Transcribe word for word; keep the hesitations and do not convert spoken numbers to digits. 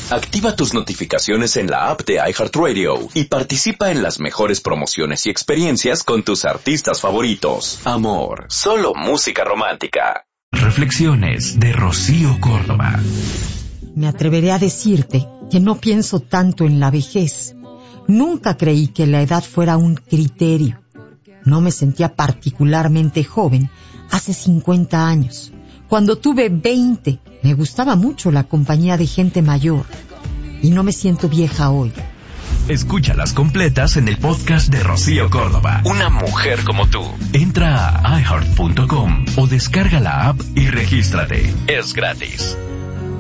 Activa tus notificaciones en la app de iHeartRadio y participa en las mejores promociones y experiencias con tus artistas favoritos. Amor, solo música romántica. Reflexiones de Rocío Córdoba. Me atreveré a decirte que no pienso tanto en la vejez. Nunca creí que la edad fuera un criterio. No me sentía particularmente joven hace cincuenta años. Cuando tuve veinte, me gustaba mucho la compañía de gente mayor. Y no me siento vieja hoy. Escúchalas completas en el podcast de Rocío Córdoba. Una mujer como tú. Entra a i heart punto com o descarga la app y regístrate. Es gratis.